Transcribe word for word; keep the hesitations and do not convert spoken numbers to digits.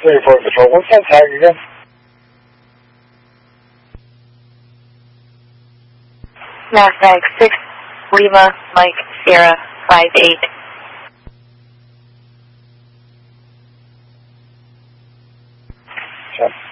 thirty-four Patrol. What's that tag again? NASDAQ six Lima Mike Sierra five eight. Okay.